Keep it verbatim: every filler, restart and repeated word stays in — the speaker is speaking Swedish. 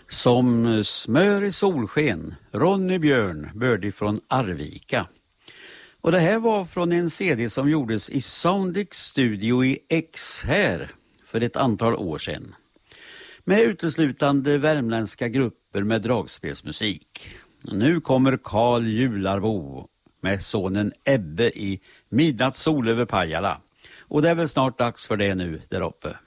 Som smör i solsken, Ronny Björn, bördig från Arvika. Och det här var från en C D som gjordes i Soundix studio i X här för ett antal år sedan. Med uteslutande värmländska grupper med dragspelsmusik. Nu kommer Karl Jularbo med sonen Ebbe i Midnattssol över Pajala. Och det är väl snart dags för det nu där uppe.